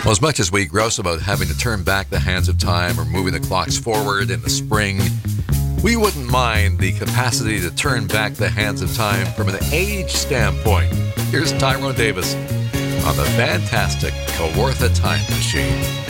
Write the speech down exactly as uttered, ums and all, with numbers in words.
Well, as much as we grouse about having to turn back the hands of time or moving the clocks forward in the spring, we wouldn't mind the capacity to turn back the hands of time from an age standpoint. Here's Tyrone Davis on the fantastic Kawartha Time Machine.